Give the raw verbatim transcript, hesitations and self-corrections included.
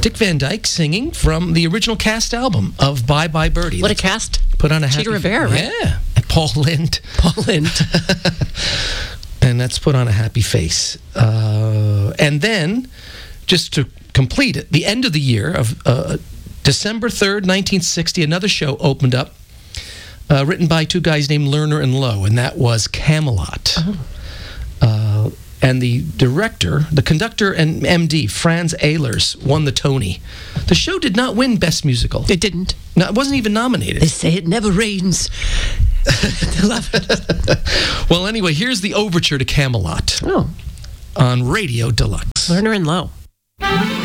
Dick Van Dyke singing from the original cast album of Bye Bye Birdie. What a cast. Put on a Cheetah happy Rivera, right? Yeah. And Paul Lind. Paul Lind. And that's Put on a Happy Face. Uh, and then, just to complete it, the end of the year of uh, December third, nineteen sixty, another show opened up, uh, written by two guys named Lerner and Lowe, and that was Camelot. Oh. Uh, and the director, the conductor and M D, Franz Ehlers, won the Tony. The show did not win Best Musical. It didn't. No, it wasn't even nominated. They say it never rains. They love it. Well, anyway, here's the overture to Camelot Oh. on Radio Deluxe. Lerner and Lowe.